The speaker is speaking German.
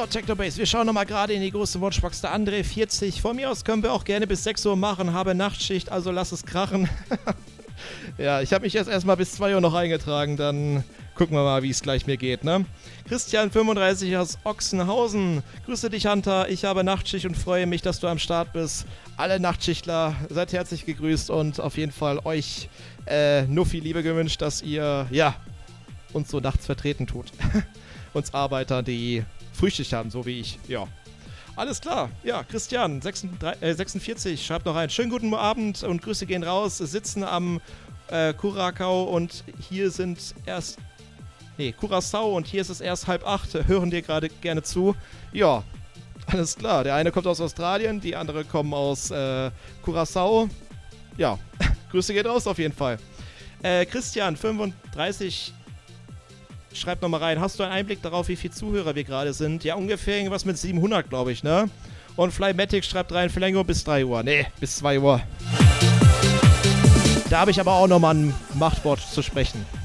Technobase, wir schauen nochmal gerade in die große Watchbox. Der André 40. Von mir aus können wir auch gerne bis 6 Uhr machen. Habe Nachtschicht, also lass es krachen. Ja, ich habe mich jetzt erstmal bis 2 Uhr noch eingetragen. Dann gucken wir mal, wie es gleich mir geht, ne? Christian 35 aus Ochsenhausen. Grüße dich, Hunter. Ich habe Nachtschicht und freue mich, dass du am Start bist. Alle Nachtschichtler, seid herzlich gegrüßt und auf jeden Fall euch nur viel Liebe gewünscht, dass ihr, ja, uns so nachts vertreten tut. Uns Arbeiter, die Frühschicht haben, so wie ich. Ja. Alles klar. Ja, Christian, 46, schreibt noch ein. Schönen guten Abend und Grüße gehen raus. Sitzen am Curacao und hier sind erst... Nee, Curaçao und hier ist es erst 7:30. Hören dir gerade gerne zu. Ja, alles klar. Der eine kommt aus Australien, die andere kommen aus Curaçao. Ja, Grüße geht raus auf jeden Fall. Christian, 35... Schreibt nochmal rein, hast du einen Einblick darauf, wie viele Zuhörer wir gerade sind? Ja, ungefähr irgendwas mit 700, glaube ich, ne? Und Flymatic schreibt rein, Verlängerung bis 3 Uhr. Nee, bis 2 Uhr. Da habe ich aber auch nochmal ein Machtwort zu sprechen.